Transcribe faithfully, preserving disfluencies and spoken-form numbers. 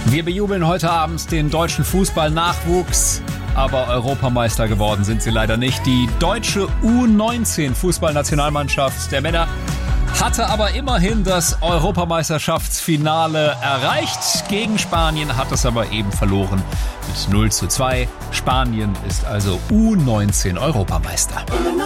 Wir bejubeln heute Abend den deutschen Fußballnachwuchs, aber Europameister geworden sind sie leider nicht. Die deutsche U neunzehn Fußballnationalmannschaft der Männer hatte aber immerhin das Europameisterschaftsfinale erreicht. Gegen Spanien hat es aber eben verloren mit null zu zwei. Spanien ist also U neunzehn Europameister.